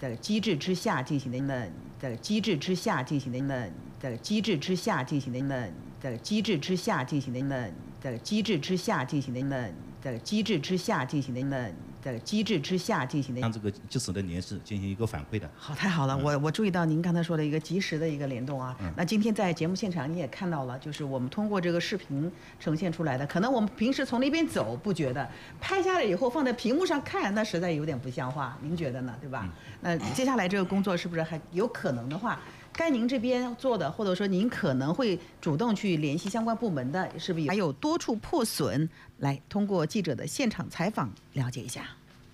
这个机制之下进行的这个机制之下进行的这个机制之下进行的这个机制之下进行的这个机制之下进行的这个机制之下进行的这个机制之下进行的， 让这个即时的联系进行一个反馈的。 好，太好了，我注意到您刚才说的一个及时的一个联动啊。那今天在节目现场你也看到了，就是我们通过这个视频呈现出来的，可能我们平时从那边走不觉得，拍下来以后放在屏幕上看，那实在有点不像话，您觉得呢？对吧？那接下来这个工作是不是还有可能的话？该您这边做的，或者说您可能会主动去联系相关部门的，是不是还有多处破损？来，通过记者的现场采访了解一下。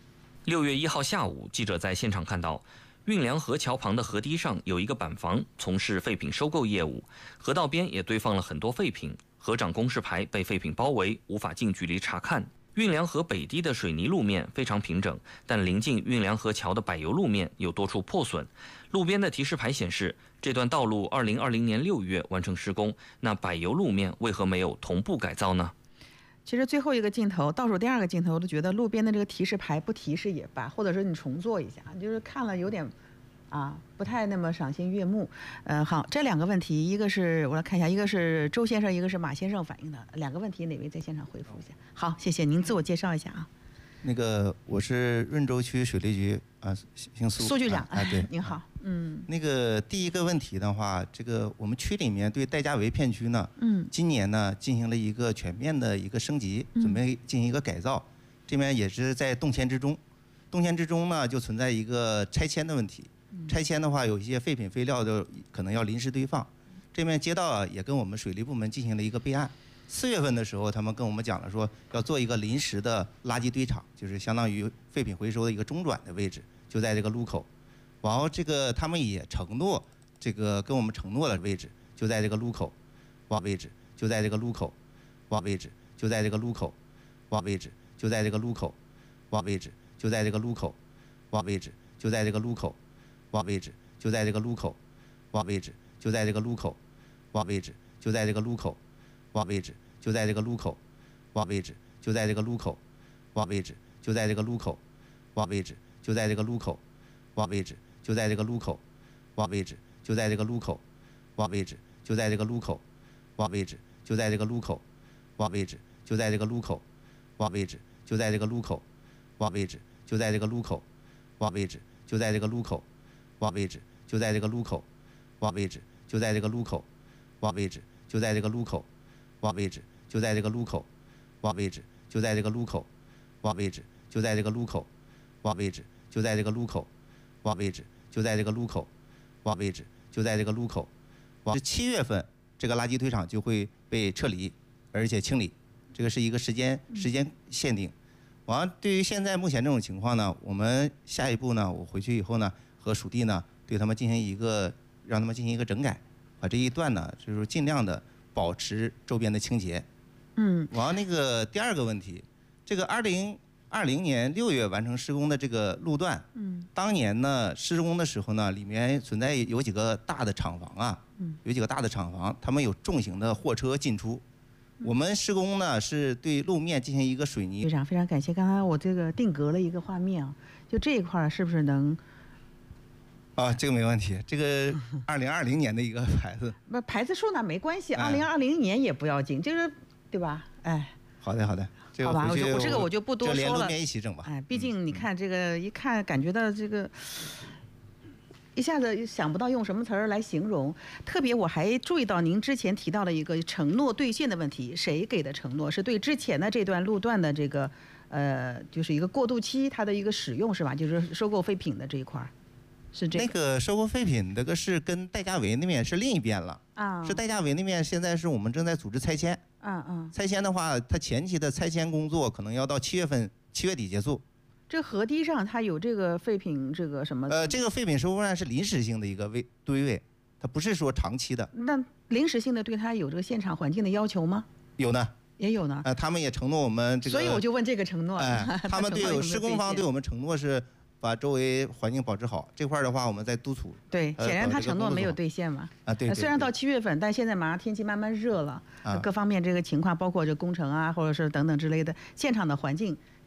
6月1号下午，记者在现场看到，运粮河桥旁的河堤上有一个板房，从事废品收购业务，河道边也堆放了很多废品，河长公示牌被废品包围，无法近距离查看。运粮河北堤的水泥路面非常平整，但临近运粮河桥的柏油路面有多处破损。路边的提示牌显示，这段道路2020年6月完成施工，那柏油路面为何没有同步改造呢？ 其实最后一个镜头，倒数第二个镜头，我都觉得路边的这个提示牌不提示也罢，或者说你重做一下，就是看了有点不太那么赏心悦目。好，这两个问题，一个是我来看一下，一个是周先生，一个是马先生反映的两个问题，哪位在现场回复一下？好，谢谢您自我介绍一下啊。 那个我是润州区水利局姓苏， 苏局长对， 您好， 那个第一个问题的话，这个我们区里面对戴家围片区呢，今年呢进行了一个全面的一个升级，准备进行一个改造，这边也是在动迁之中，呢就存在一个拆迁的问题，拆迁的话有一些废品废料的可能要临时堆放，这边街道也跟我们水利部门进行了一个备案。4月份的时候，他们跟我们讲了说要做一个临时的垃圾堆场，就是相当于废品回收的一个中转的位置，就在这个路口。然后这个他们也承诺，这个跟我们承诺的位置就在这个路口，位置就在这个路口，位置就在这个路口，位置就在这个路口，位置就在这个路口，位置就在这个路口，位置就在这个路口，位置就在这个路口，位置就在这个路口。位置就在这个路口，位置就在这个路口，位置就在这个路口，位置就在这个路口，位置就在这个路口，位置就在这个路口，位置就在这个路口，位置就在这个路口，位置就在这个路口，位置就在这个路口，位置就在这个路口，位置就在这个路口，位置就在这个路口，位置就在这个路口，位置就在这个路口。位置就在这个路口，位置就在这个路口，位置就在这个路口，位置就在这个路口，位置就在这个路口，位置就在这个路口。7月份这个垃圾堆场就会被撤离，而且清理，这个是一个时间限定。完，对于现在目前这种情况呢，我们下一步呢，我回去以后呢，和属地呢，对他们进行一个让他们进行一个整改，把这一段呢，就是尽量的保持周边的清洁。完那个第二个问题，这个2020年6月完成施工的这个路段，当年呢施工的时候呢，里面存在有几个大的厂房啊，有几个大的厂房，他们有重型的货车进出。我们施工呢是对路面进行一个水泥。非常感谢，刚才我这个定格了一个画面啊，就这一块是不是能？这个没问题，这个2020年的一个牌子。不，牌子数呢没关系，2020年也不要紧，就是对吧？哎。好的。这个好吧，我就不多说了。就连路面一起整吧。毕竟你看这个一看感觉到这个。一下子想不到用什么词儿来形容，特别我还注意到您之前提到的一个承诺兑现的问题，谁给的承诺？是对之前的这段路段的这个就是一个过渡期它的一个使用是吧？就是收购废品的这一块儿，是这个。那个收购废品这个是跟戴家围那边是另一边了啊，是戴家围那边现在是我们正在组织拆迁拆迁的话，它前期的拆迁工作可能要到7月底结束。这河堤上它有这个废品这个什么？这个废品收购站是临时性的一个堆位，它不是说长期的。那临时性的对它有这个现场环境的要求吗？有呢，也有呢。他们也承诺我们这个。所以我就问这个承诺。他们对施工方对我们承诺是把周围环境保持好。这块的话，我们在督促。对，显然他承诺没有兑现嘛。对。虽然到7月份，但现在马上天气慢慢热了，各方面这个情况，包括这工程啊，或者是等等之类的，现场的环境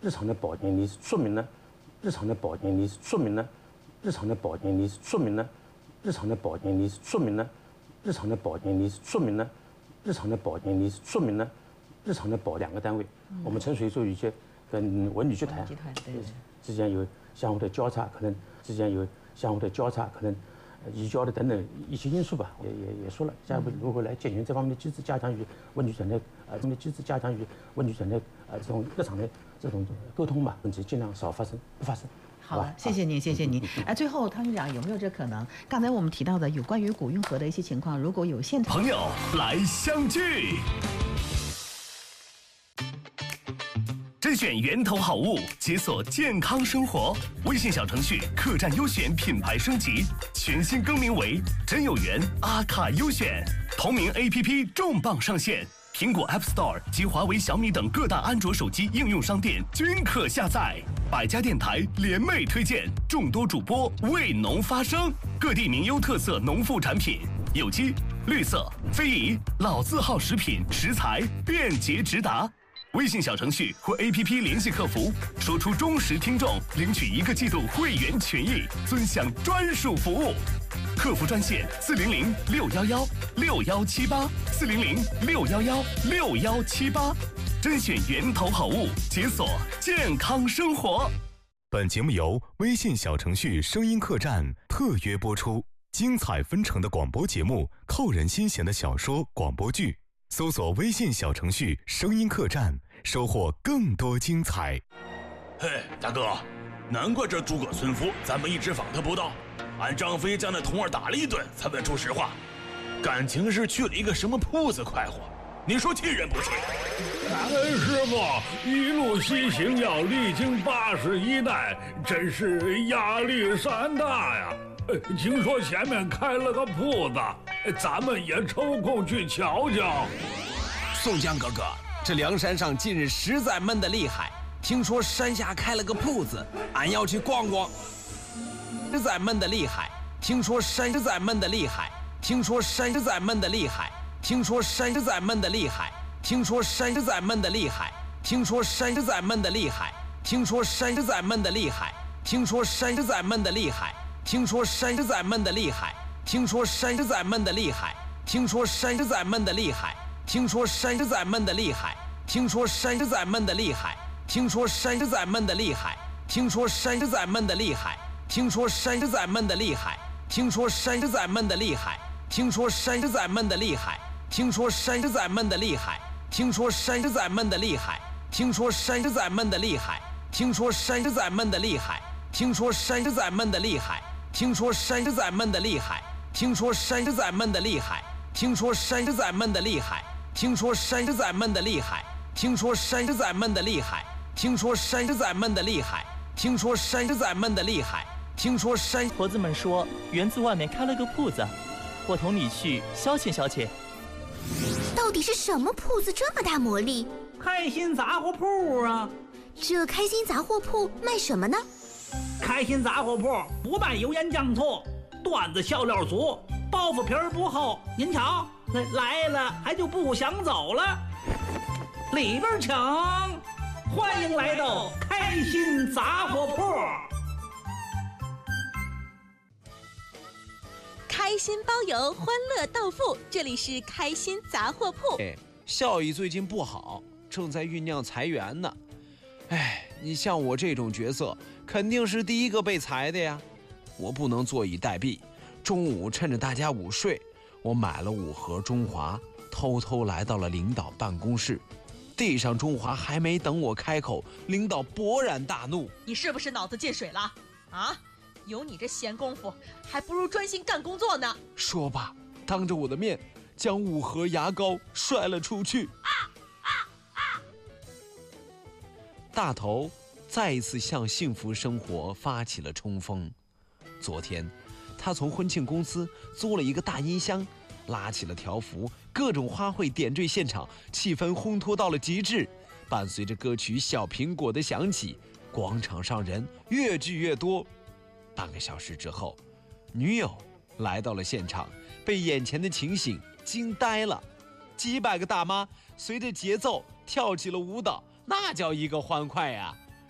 日常的保健，你说明了日常的保健，你说明了日常的保健，你说明了日常的保健，你说明了日常的保健，你说明了日常的保健，你说明了日常的保2个单位，我们陈水做一些跟文旅集团之间有相互的交叉，可能之间有相互的交叉，可能移交的等等一些因素吧，也说了，下一步如何来健全这方面的机制，加强与文旅团的这么机制，加强与文旅团的这种日常的这种沟通吧，问题尽量少发生，不发生。 好了，谢谢您，谢谢您。最后汤局长有没有这可能？刚才我们提到的有关于古运河的一些情况，如果有现场朋友来相聚。甄选源头好物，解锁健康生活。微信小程序客栈优选品牌升级，全新更名为真有缘阿卡优选。同名 APP 重磅上线，苹果 App Store 及华为、小米等各大安卓手机应用商店均可下载。100家电台联袂推荐，众多主播为农发声，各地名优特色农副产品，有机、绿色、非遗、老字号食品食材便捷直达。微信小程序或 APP 联系客服，说出忠实听众，领取1个季度会员权益，尊享专属服务。客服专线400-611-6178，400-611-6178，甄选源头好物，解锁健康生活。 本节目由微信小程序声音客栈特约播出，精彩纷呈的广播节目，扣人心弦的小说广播剧。搜索微信小程序声音客栈，收获更多精彩。 嘿，大哥，难怪这诸葛村夫咱们一直访他不到，俺张飞将那童儿打了一顿才问出实话，感情是去了一个什么铺子快活，你说气人不气？ 师傅一路西行要历经81代，真是压力山大呀。听说前面开了个铺子，咱们也抽空去瞧瞧。 宋江哥哥，这梁山上近日实在闷得厉害，听说山下开了个铺子，俺要去逛逛。实在闷得厉害，听说山实在闷得厉害，听说山实在闷得厉害，听说山实在闷得厉害，听说山实在闷得厉害，听说山实在闷得厉害，听说山实在闷得厉害，听说山实在闷得厉害。听说山实在闷得厉害，听说山实在闷得厉害，听说山实在闷得厉害，听说山实在闷得厉害，听说山实在闷得厉害，听说山实在闷得厉害，听说山实在闷得厉害，听说山实在闷得厉害，听说山实在闷得厉害，听说山实在闷得厉害，听说山实在闷得厉害，听说山实在闷得厉害，听说山实在闷得厉害，听说山实在闷得厉害，听说山实在闷得厉害。听说山实在闷得厉害，听说山实在闷得厉害，听说山实在闷得厉害，听说山实在闷得厉害，听说山实在闷得厉害，听说山实在闷得厉害，听说山实在闷得厉害，听说山。 婆子们说园子外面开了个铺子，我同你去消遣消遣。 到底是什么铺子这么大魔力？ 开心杂货铺啊！ 这开心杂货铺卖什么呢？ 开心杂货铺不卖油盐酱醋，段子笑料足，包袱皮儿不厚。您瞧，来了还就不想走了。里边请，欢迎来到开心杂货铺。 开心包邮，欢乐到付，这里是开心杂货铺。 效益最近不好，正在酝酿裁员呢。你像我这种角色，肯定是第一个被裁的呀。我不能坐以待毙。中午趁着大家午睡，我买了5盒中华，偷偷来到了领导办公室。递上中华，还没等我开口，领导勃然大怒：“ 你是不是脑子进水了？啊，有你这闲工夫，还不如专心干工作呢。” 说罢，当着我的面将5盒牙膏摔了出去。大头再一次向幸福生活发起了冲锋。昨天，他从婚庆公司租了一个大音箱，拉起了条幅，各种花卉点缀现场，气氛烘托到了极致。伴随着歌曲《小苹果》的响起，广场上人越聚越多。半个小时之后，女友来到了现场，被眼前的情形惊呆了。几百个大妈随着节奏跳起了舞蹈，那叫一个欢快呀！